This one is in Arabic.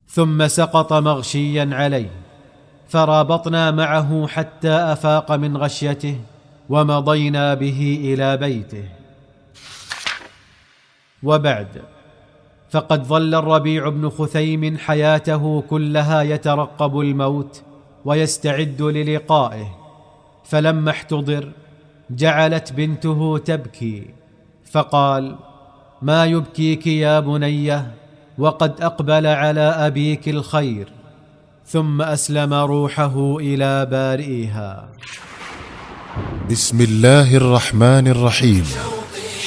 ثم سقط مغشيا عليه، فرابطنا معه حتى أفاق من غشيته، ومضينا به إلى بيته. وبعد، فقد ظل الربيع بن خثيم حياته كلها يترقب الموت ويستعد للقائه، فلما احتضر جعلت بنته تبكي، فقال: ما يبكيك يا بنيه وقد أقبل على أبيك الخير؟ ثم أسلم روحه إلى بارئها. بسم الله الرحمن الرحيم.